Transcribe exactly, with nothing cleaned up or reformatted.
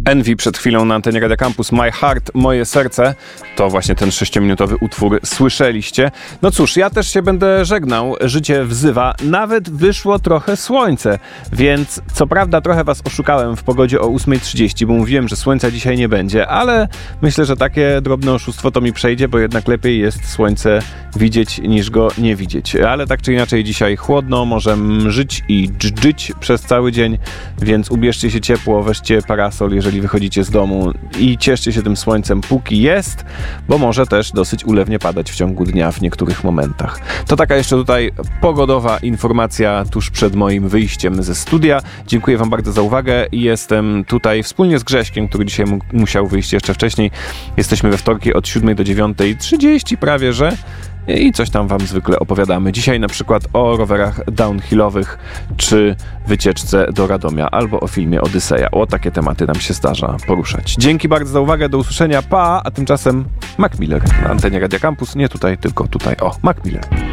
Envy przed chwilą na antenie Radia Campus. My Heart, moje serce. To właśnie ten sześciominutowy utwór słyszeliście. No cóż, ja też się będę żegnał. Życie wzywa. Nawet wyszło trochę słońce. Więc co prawda trochę was oszukałem w pogodzie o ósma trzydzieści, bo mówiłem, że słońca dzisiaj nie będzie, ale myślę, że takie drobne oszustwo to mi przejdzie, bo jednak lepiej jest słońce widzieć niż go nie widzieć. Ale tak czy inaczej dzisiaj chłodno, możemy żyć i dżdżyć przez cały dzień, więc ubierzcie się ciepło, weźcie parasol, jeżeli wychodzicie z domu i cieszcie się tym słońcem, póki jest, bo może też dosyć ulewnie padać w ciągu dnia w niektórych momentach. To taka jeszcze tutaj pogodowa informacja tuż przed moim wyjściem ze studia. Dziękuję wam bardzo za uwagę i jestem tutaj wspólnie z Grześkiem, który dzisiaj mu- musiał wyjść jeszcze wcześniej. Jesteśmy we wtorki od siódmej do dziewiątej trzydzieści prawie, że i coś tam wam zwykle opowiadamy. Dzisiaj na przykład o rowerach downhillowych, czy wycieczce do Radomia, albo o filmie Odyseja. O takie tematy nam się zdarza poruszać. Dzięki bardzo za uwagę, do usłyszenia, pa! A tymczasem Mac Miller na antenie Radia Campus. Nie tutaj, tylko tutaj. O, Mac Miller.